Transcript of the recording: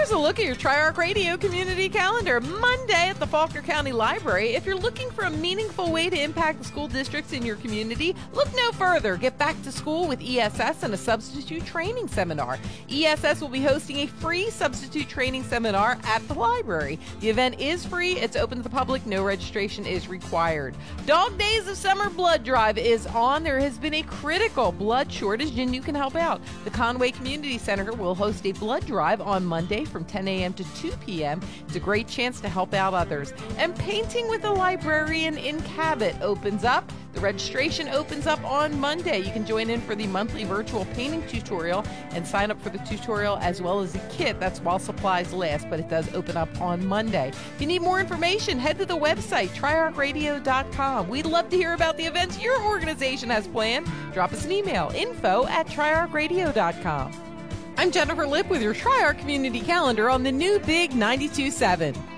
Here's a look at your Tri-Arc Radio community calendar. Monday at the Faulkner County Library. If you're looking for a meaningful way to impact the school districts in your community, look no further. Get back to school with ESS and a substitute training seminar. ESS will be hosting a free substitute training seminar at the library. The event is free. It's open to the public. No registration is required. Dog Days of Summer Blood Drive is on. There has been a critical blood shortage, and you can help out. The Conway Community Center will host a blood drive on Monday from 10 a.m. to 2 p.m. It's a great chance to help out others. And Painting with a Librarian in Cabot opens up. The registration opens up on Monday. You can join in for the monthly virtual painting tutorial and sign up for the tutorial as well as the kit. That's while supplies last, but it does open up on Monday. If you need more information, head to the website, triarcradio.com. We'd love to hear about the events your organization has planned. Drop us an email, info@triarcradio.com. I'm Jennifer Lipp with your Tri-Arc Community Calendar on the new Big 92.7.